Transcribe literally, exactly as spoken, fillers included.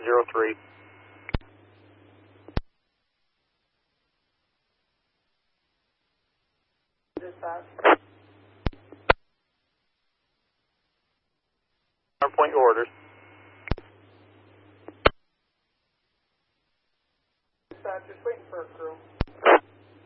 zero three. Dispatch. Point your orders. Dispatch, just waiting for a crew.